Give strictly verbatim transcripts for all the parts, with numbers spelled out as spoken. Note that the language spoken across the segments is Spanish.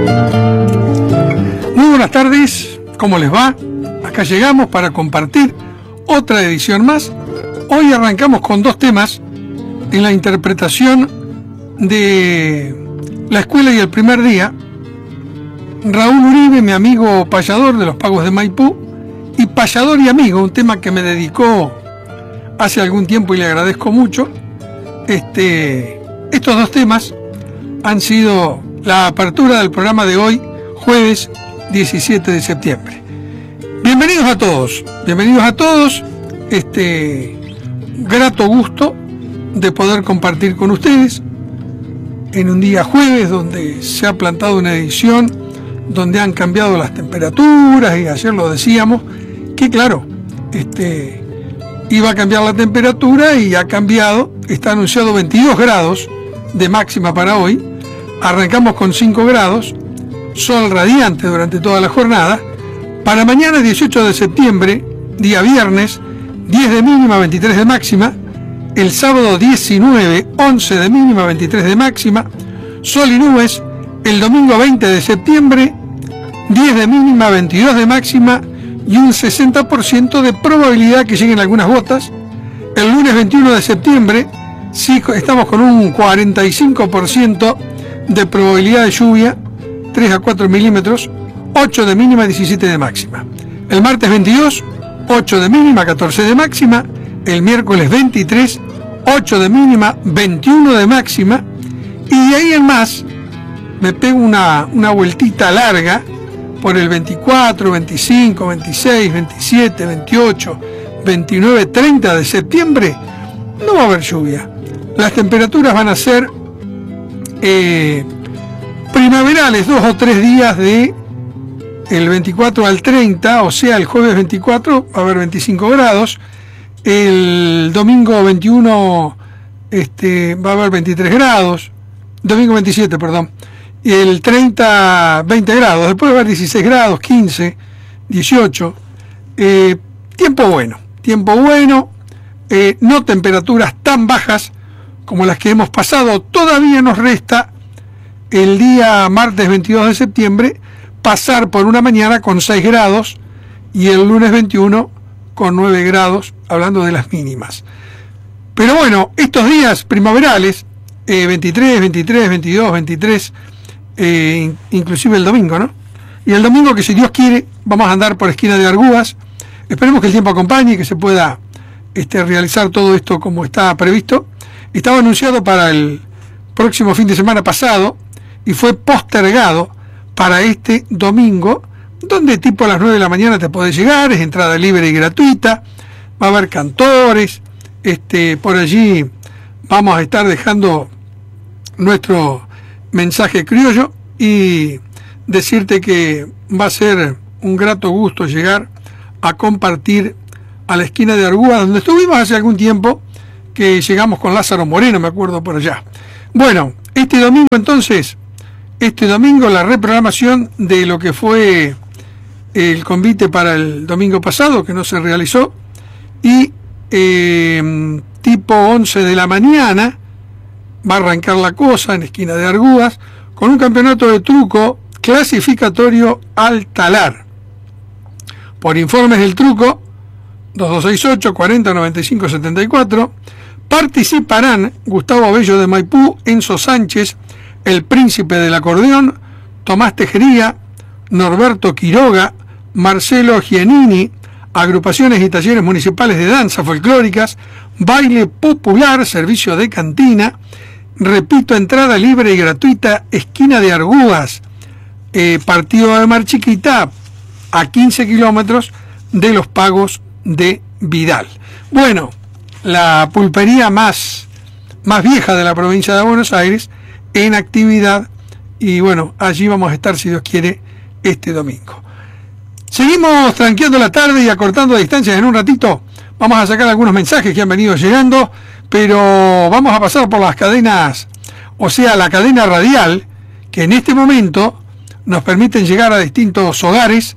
Muy buenas tardes, ¿cómo les va? Acá llegamos para compartir otra edición más. Hoy arrancamos con dos temas en la interpretación de La Escuela y el Primer Día. Raúl Uribe, mi amigo payador de los Pagos de Maipú, y Payador y Amigo, un tema que me dedicó hace algún tiempo y le agradezco mucho. Este, estos dos temas han sido la apertura del programa de hoy, jueves diecisiete de septiembre. Bienvenidos a todos, bienvenidos a todos. Este grato gusto de poder compartir con ustedes en un día jueves donde se ha plantado una edición, donde han cambiado las temperaturas, y ayer lo decíamos, que claro, este, iba a cambiar la temperatura y ha cambiado. Está anunciado veintidós grados de máxima para hoy. Arrancamos con cinco grados, sol radiante durante toda la jornada. Para mañana, dieciocho de septiembre, día viernes, diez de mínima, veintitrés de máxima. El sábado diecinueve, once de mínima, veintitrés de máxima. Sol y nubes. El domingo veinte de septiembre, diez de mínima, veintidós de máxima y un sesenta por ciento de probabilidad que lleguen algunas gotas. El lunes veintiuno de septiembre, sí, estamos con un cuarenta y cinco por ciento de probabilidad de lluvia, tres a cuatro milímetros, ocho de mínima, diecisiete de máxima. El martes veintidós, ocho de mínima, catorce de máxima. El miércoles veintitrés, ocho de mínima, veintiuno de máxima. Y de ahí en más, me pego una, una vueltita larga por el veinticuatro, veinticinco, veintiséis, veintisiete, veintiocho, veintinueve, treinta de septiembre. No va a haber lluvia. Las temperaturas van a ser eh, primaverales, dos o tres días de el veinticuatro al treinta, o sea, el jueves veinticuatro va a haber veinticinco grados, el domingo veintiuno este, va a haber veintitrés grados, domingo veintisiete, perdón, y el treinta, veinte grados, después va a haber dieciséis grados, quince, dieciocho, eh, tiempo bueno, tiempo bueno, eh, no temperaturas tan bajas como las que hemos pasado. Todavía nos resta el día martes veintidós de septiembre pasar por una mañana con seis grados y el lunes veintiuno con nueve grados, hablando de las mínimas. Pero bueno, estos días primaverales, eh, veintitrés, veintitrés, veintidós, veintitrés, eh, inclusive el domingo, ¿no? Y el domingo, que si Dios quiere, vamos a andar por esquina de Argudas. Esperemos que el tiempo acompañe y que se pueda este, realizar todo esto como está previsto. Estaba anunciado para el próximo fin de semana pasado y fue postergado para este domingo, donde tipo a las nueve de la mañana te podés llegar, es entrada libre y gratuita, va a haber cantores, este, por allí vamos a estar dejando nuestro mensaje criollo y decirte que va a ser un grato gusto llegar a compartir a la esquina de Argudas, donde estuvimos hace algún tiempo, que llegamos con Lázaro Moreno, me acuerdo, por allá. Bueno, este domingo entonces, este domingo la reprogramación de lo que fue el convite para el domingo pasado, que no se realizó, y eh, tipo once de la mañana va a arrancar la cosa en esquina de Argudas con un campeonato de truco clasificatorio al talar. Por informes del truco, dos dos seis ocho, cuarenta, noventa y cinco, setenta y cuatro, participarán Gustavo Bello de Maipú, Enzo Sánchez, el Príncipe del Acordeón, Tomás Tejería, Norberto Quiroga, Marcelo Giannini, agrupaciones y talleres municipales de danza folclóricas, baile popular, servicio de cantina, repito, entrada libre y gratuita, esquina de Argudas, eh, partido de Mar Chiquita, a quince kilómetros de los Pagos de Vidal. Bueno, la pulpería más, más vieja de la provincia de Buenos Aires en actividad, y bueno, allí vamos a estar, si Dios quiere, este domingo. Seguimos tranqueando la tarde y acortando distancias. En un ratito vamos a sacar algunos mensajes que han venido llegando, pero vamos a pasar por las cadenas, o sea, la cadena radial, que en este momento nos permiten llegar a distintos hogares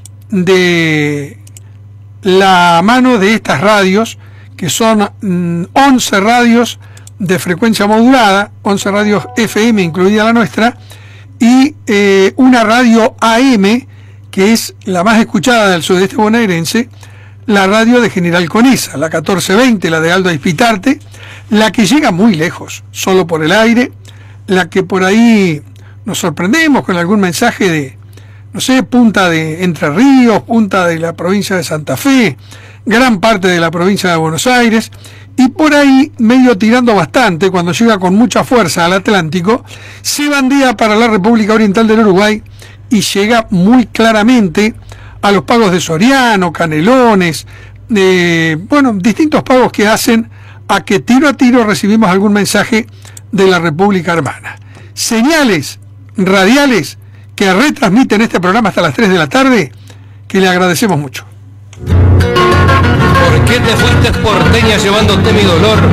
de la mano de estas radios, que son mm, once radios de frecuencia modulada, once radios F M, incluida la nuestra, y eh, una radio A M, que es la más escuchada del sudeste bonaerense, la radio de General Conesa, la catorce veinte, la de Aldo Ispitarte, la que llega muy lejos, solo por el aire, la que por ahí nos sorprendemos con algún mensaje de, no sé, punta de Entre Ríos, punta de la provincia de Santa Fe, gran parte de la provincia de Buenos Aires, y por ahí, medio tirando bastante, cuando llega con mucha fuerza al Atlántico, se bandea para la República Oriental del Uruguay y llega muy claramente a los pagos de Soriano, Canelones, eh, bueno, distintos pagos que hacen a que tiro a tiro recibimos algún mensaje de la República Hermana. Señales radiales que retransmiten este programa hasta las tres de la tarde, que le agradecemos mucho. ¿Por qué te fuiste porteña llevándote mi dolor?